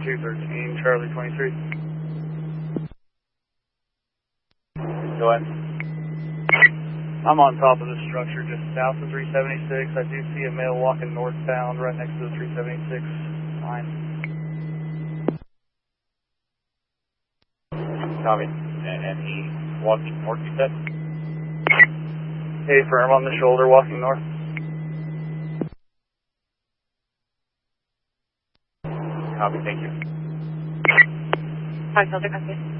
213, Charlie 23. Go ahead. I'm on top of the structure just south of 376. I do see a male walking northbound right next to the 376 line. Copy. And he walking north, you said? Hey, firm on the shoulder, walking north. Copy, thank you. Hi, Delta, copy.